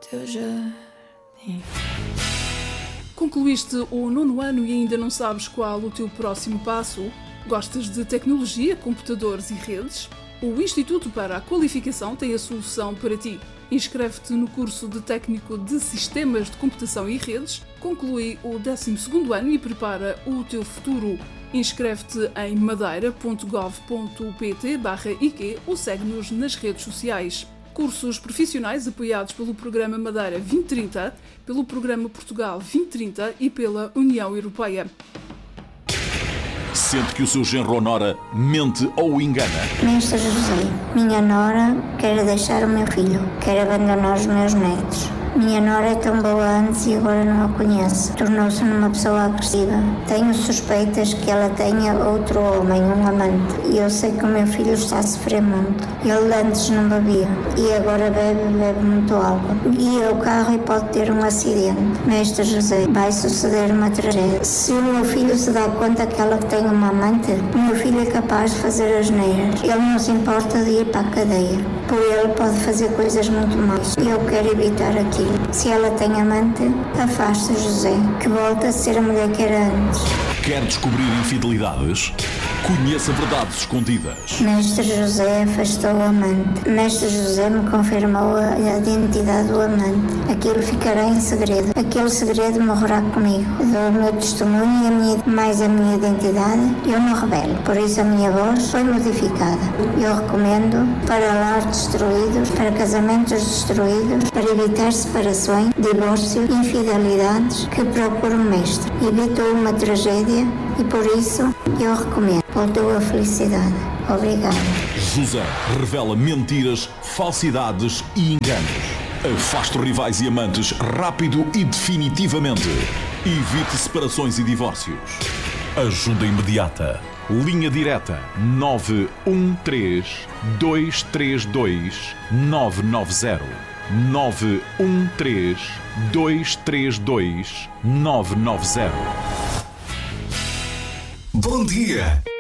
teu jardim. Concluíste o 9º ano e ainda não sabes qual o teu próximo passo? Gostas de tecnologia, computadores e redes? O Instituto para a Qualificação tem a solução para ti. Inscreve-te no curso de Técnico de Sistemas de Computação e Redes, conclui o 12º ano e prepara o teu futuro. Inscreve-te em madeira.gov.pt/IQ ou segue-nos nas redes sociais. Cursos profissionais apoiados pelo Programa Madeira 2030, pelo Programa Portugal 2030 e pela União Europeia. Sente que o seu genro ou nora mente ou engana? Mestre José, minha nora quer deixar o meu filho, quer abandonar os meus netos. Minha nora é tão boa antes e agora não a conheço. Tornou-se numa pessoa agressiva. Tenho suspeitas que ela tenha outro homem, um amante. E eu sei que o meu filho está a sofrer muito. Ele antes não bebia e agora bebe muito álcool. Guia o carro e pode ter um acidente. Mestre José, vai suceder uma tragédia. Se o meu filho se dá conta que ela tem uma amante, o meu filho é capaz de fazer asneiras. Ele não se importa de ir para a cadeia. Por ele pode fazer coisas muito más. E eu quero evitar aquilo. Se ela tem amante, afasta José, que volta a ser a mulher que era antes. Quer descobrir infidelidades? Conheça verdades escondidas. Mestre José afastou o amante. Mestre José me confirmou a identidade do amante. Aquilo ficará em segredo. Aquele segredo morrerá comigo. Dou o meu testemunho e mais a minha identidade. Eu não revelo. Por isso a minha voz foi modificada. Eu recomendo para lares destruídos, para casamentos destruídos, para evitar separações, divórcio, infidelidades, que procure um mestre. Evitou uma tragédia e por isso eu recomendo. Voltou a felicidade. Obrigada. José revela mentiras, falsidades e enganos. Afaste rivais e amantes rápido e definitivamente. Evite separações e divórcios. Ajuda imediata. Linha direta 913 232 990. 913 232 990. Bom dia!